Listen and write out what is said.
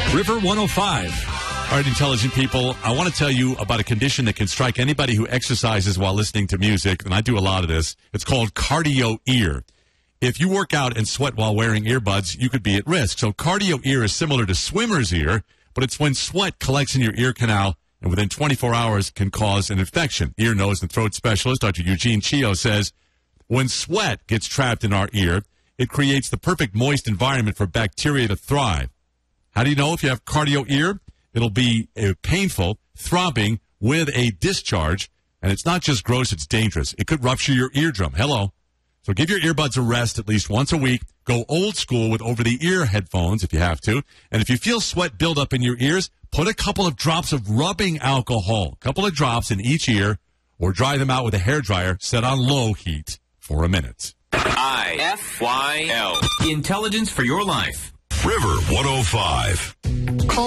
River 105. All right, intelligent people, I want to tell you about a condition that can strike anybody who exercises while listening to music, and I do a lot of this. It's called cardio ear. If you work out and sweat while wearing earbuds, you could be at risk. So cardio ear is similar to swimmer's ear, but it's when sweat collects in your ear canal and within 24 hours can cause an infection. Ear, nose, and throat specialist Dr. Eugene Chio says when sweat gets trapped in our ear, it creates the perfect moist environment for bacteria to thrive. How do you know if you have cardio ear? It'll be painful, throbbing with a discharge, and it's not just gross, it's dangerous. It could rupture your eardrum. Hello. So give your earbuds a rest at least once a week. Go old school with over-the-ear headphones if you have to. And if you feel sweat build up in your ears, put a couple of drops of rubbing alcohol, a couple of drops in each ear, or dry them out with a hairdryer set on low heat for a minute. IFYL. Intelligence for your life. River 105.